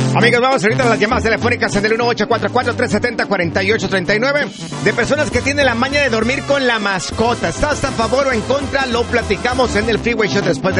Amigos, vamos ahorita a las llamadas telefónicas en el 1844-370-4839 de personas que tienen la maña de dormir con la mascota. ¿Estás a favor o en contra? Lo platicamos en el Freeway Show después de